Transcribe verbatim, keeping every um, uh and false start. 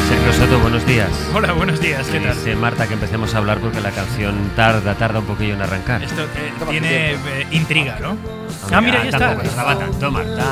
Sergio Soto, buenos días. Hola, buenos días, ¿qué tal? Dice Marta que empecemos a hablar porque la canción tarda, tarda un poquillo en arrancar. Esto eh, tiene eh, intriga, ¿no? Hombre, Ah, mira, ya está. tampoco, no estaba tanto, Marta.